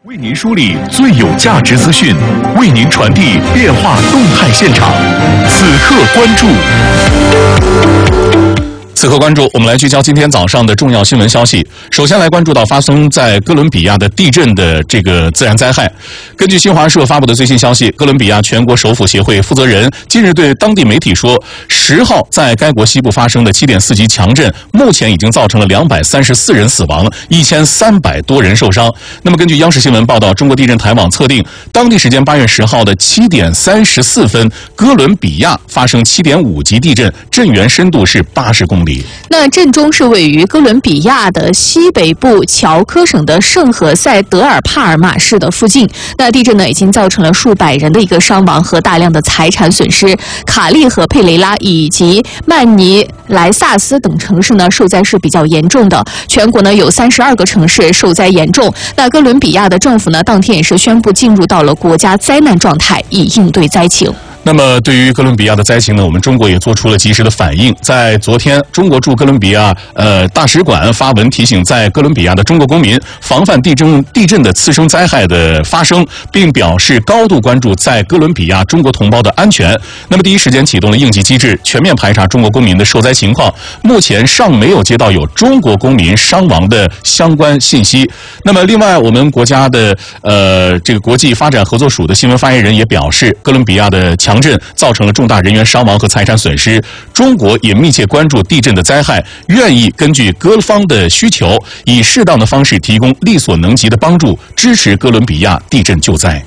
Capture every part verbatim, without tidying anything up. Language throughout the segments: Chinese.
为您梳理最有价值资讯，为您传递变化动态现场。此刻关注。此刻关注，我们来聚焦今天早上的重要新闻消息。首先来关注到发生在哥伦比亚的地震的这个自然灾害。根据新华社发布的最新消息，哥伦比亚全国首府协会负责人近日对当地媒体说，十号在该国西部发生的 七点四 级强震，目前已经造成了两百三十四人死亡，一千三百多人受伤。那么根据央视新闻报道，中国地震台网测定，当地时间八月十号的七点三十四分，哥伦比亚发生 七点五 级地震，震源深度是八十公里。 那震中是位于哥伦比亚的西北部乔科省的圣何塞德尔帕尔马市的附近。那地震呢，已经造成了数百人的一个伤亡和大量的财产损失。卡利和佩雷拉以及曼尼莱萨斯等城市呢，受灾是比较严重的。全国呢有三十二个城市受灾严重。那哥伦比亚的政府呢，当天也是宣布进入到了国家灾难状态，以应对灾情。 那么，对于哥伦比亚的灾情呢，我们中国也做出了及时的反应。在昨天，中国驻哥伦比亚呃大使馆发文提醒，在哥伦比亚的中国公民防范地震地震的次生灾害的发生，并表示高度关注在哥伦比亚中国同胞的安全。那么，第一时间启动了应急机制，全面排查中国公民的受灾情况。目前尚没有接到有中国公民伤亡的相关信息。那么，另外，我们国家的呃这个国际发展合作署的新闻发言人也表示，哥伦比亚的强强震造成了重大人员伤亡和财产损失，中国也密切关注地震的灾害，愿意根据各方的需求，以适当的方式提供力所能及的帮助，支持哥伦比亚地震救灾。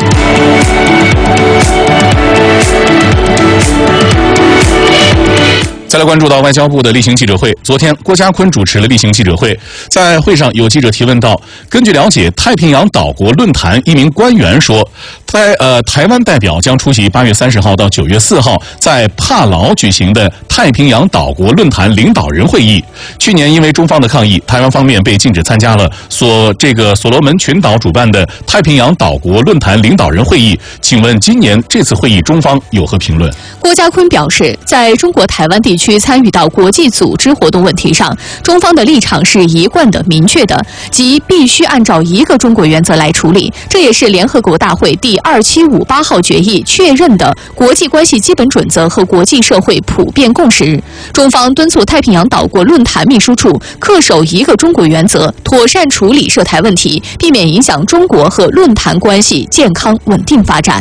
再来关注到外交部的例行记者会。昨天，郭家坤主持了例行记者会，在会上有记者提问到，根据了解，太平洋岛国论坛一名官员说，台呃台湾代表将出席八月三十号到九月四号在帕劳举行的太平洋岛国论坛领导人会议。去年因为中方的抗议，台湾方面被禁止参加了所这个所罗门群岛主办的太平洋岛国论坛领导人会议。请问今年这次会议中方有何评论？ 郭家坤表示，在中国台湾地区参与到国际组织活动问题上，中方的立场是一贯的、明确的，即必须按照一个中国原则来处理。这也是联合国大会第二七五八号决议确认的国际关系基本准则和国际社会普遍共识。中方敦促太平洋岛国论坛秘书处恪守一个中国原则，妥善处理涉台问题，避免影响中国和论坛关系健康稳定发展。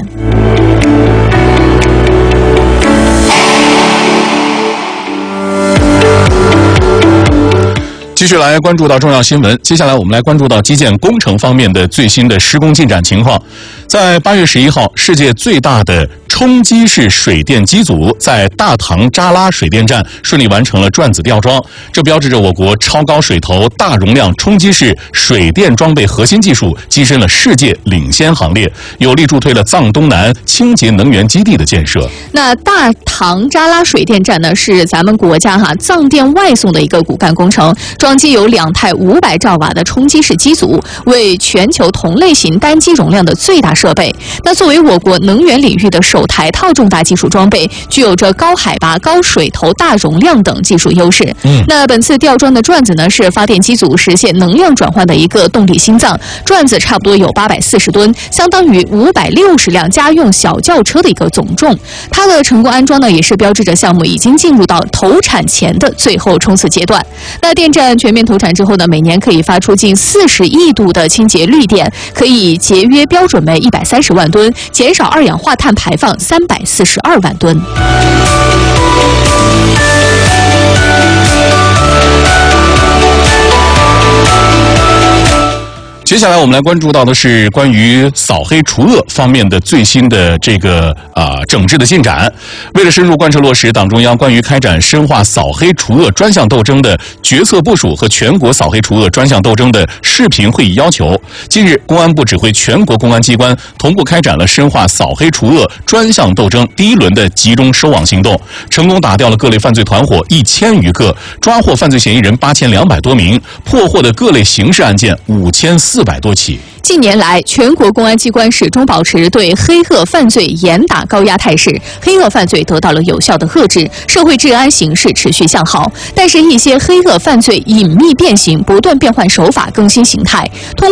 继续来关注到重要新闻，接下来我们来关注到基建工程方面的最新的施工进展情况。在八月十一号，世界最大的冲击式水电机组在大唐扎拉水电站顺利完成了转子吊装，这标志着我国超高水头、大容量冲击式水电装备核心技术跻身了世界领先行列，有力助推了藏东南清洁能源基地的建设。 那大唐扎拉水电站呢，是咱们国家哈藏电外送的一个骨干工程，装机有两台五百兆瓦的冲击式机组，为全球同类型单机容量的最大设备。那作为我国能源领域的首台套重大技术装备，具有着高海拔、高水头、大容量等技术优势。嗯，那本次吊装的转子呢，是发电机组实现能量转换的一个动力心脏。转子差不多有八百四十吨，相当于五百六十辆家用小轿车的一个总重。它的成功安装呢，也是标志着项目已经进入到投产前的最后冲刺阶段。那电站全面投产之后呢，每年可以发出近四十亿度的清洁绿电，可以节约标准煤一百三十万吨，减少二氧化碳排放三百四十二万吨。 接下来我们来关注到的是关于扫黑除恶方面的最新的这个啊、呃、整治的进展。为了深入贯彻落实党中央关于开展深化扫黑除恶专项斗争的决策部署和全国扫黑除恶专项斗争的视频会议要求，近日公安部指挥全国公安机关同步开展了深化扫黑除恶专项斗争第一轮的集中收网行动，成功打掉了各类犯罪团伙一千余个，抓获犯罪嫌疑人八千两百多名，破获的各类刑事案件五千四百多起。 近年来，全国公安机关始终保持对黑恶犯罪严打高压态势，黑恶犯罪得到了有效的遏制，社会治安形势持续向好。但是，一些黑恶犯罪隐秘变形，不断变换手法，更新形态。通